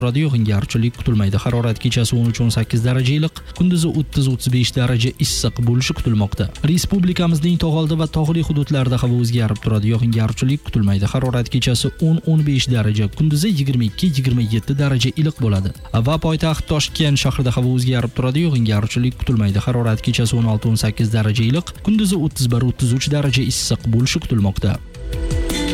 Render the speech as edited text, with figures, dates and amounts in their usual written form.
Yog'ingarchilik kutilmaydi. Harorat kechasi 13-18 daraja iliq, kunduzi 30-35 daraja issiq bo'lishi kutilmoqda. Respublikamizning tog' oldi va tog'li hududlarida havo o'zgarib turadi. Yog'ingarchilik kutilmaydi. Harorat kechasi 10-15 daraja, kunduzi 22-27 daraja iliq bo'ladi. Va poytaxt Toshkent shahrida havo o'zgarib turadi. Yog'ingarchilik kutilmaydi. Harorat kechasi 16-18 daraja iliq, kunduzi 31-33 daraja issiq bo'lishi kutilmoqda.